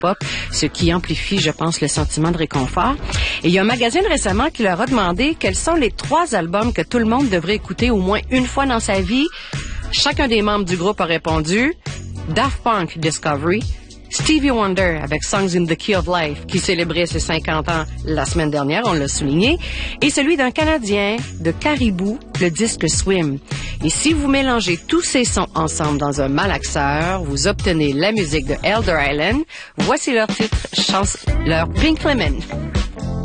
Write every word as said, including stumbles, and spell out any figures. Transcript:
pop, ce qui amplifie, je pense, le sentiment de réconfort. Et il y a un magazine récemment qui leur a demandé quels sont les trois albums que tout le monde devrait écouter au moins une fois dans sa vie. Chacun des membres du groupe a répondu Daft Punk Discovery, Stevie Wonder avec Songs in the Key of Life qui célébrait ses cinquante ans la semaine dernière, on l'a souligné, et celui d'un Canadien de Caribou, le disque Swim. Et si vous mélangez tous ces sons ensemble dans un malaxeur, vous obtenez la musique de Elder Island. Voici leur titre, chance, leur Pink Lemon.